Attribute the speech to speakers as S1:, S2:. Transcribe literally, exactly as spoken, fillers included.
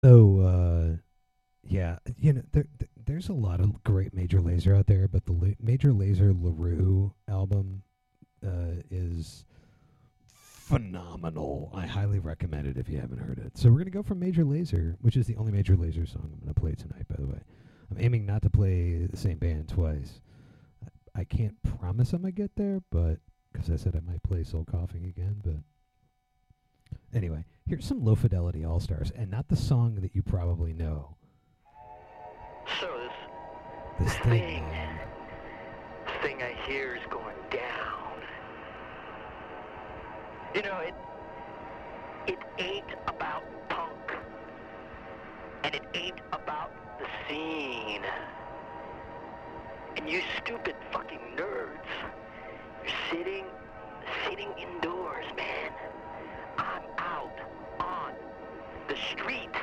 S1: So, uh, yeah, you know, there, there- there's a lot of great Major Lazer out there, but the La- Major Lazer LaRue album uh, is phenomenal. I highly recommend it if you haven't heard it. So we're gonna go from Major Lazer, which is the only Major Lazer song I'm gonna play tonight. By the way, I'm aiming not to play the same band twice. I can't promise I'm gonna get there, but because I said I might play Soul Coughing again. But anyway, here's some Low Fidelity All Stars, and not the song that you probably know.
S2: So this
S1: This thing,
S2: thing,
S1: man.
S2: thing I hear is going down. You know, it it ain't about punk, and it ain't about the scene. And you stupid fucking nerds, you're sitting, sitting indoors, man. I'm out on the street.